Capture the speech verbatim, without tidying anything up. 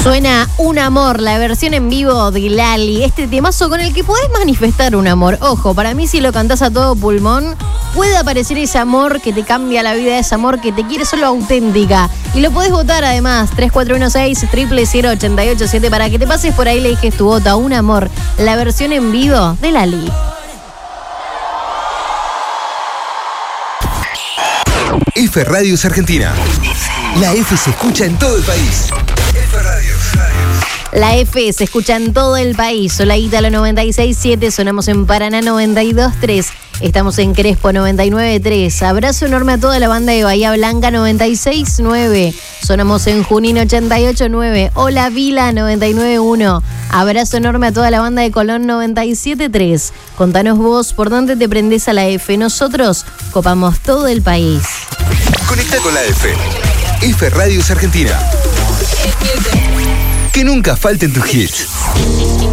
Suena Un Amor, la versión en vivo de Lali. Este temazo con el que podés manifestar un amor. Ojo, para mí si lo cantás a todo pulmón, puede aparecer ese amor que te cambia la vida, ese amor que te quiere solo auténtica. Y lo podés votar además, tres cuatro uno seis, cero cero cero, ocho ocho siete, para que te pases por ahí, le dejes tu voto a Un Amor, la versión en vivo de Lali. F Radios Argentina. La F se escucha en todo el país. F Radios. La F se escucha en todo el país. Sola Ítalo noventa y seis punto siete. Sonamos en Paraná noventa y dos punto tres. Estamos en Crespo noventa y nueve punto tres. Abrazo enorme a toda la banda de Bahía Blanca noventa y seis punto nueve. Sonamos en Junín ochenta y ocho punto nueve. Hola Vila noventa y nueve punto uno. Abrazo enorme a toda la banda de Colón noventa y siete punto tres. Contanos vos por dónde te prendés a la F. Nosotros copamos todo el país. Conecta con la F. F Radios Argentina. Que nunca falten tus hits.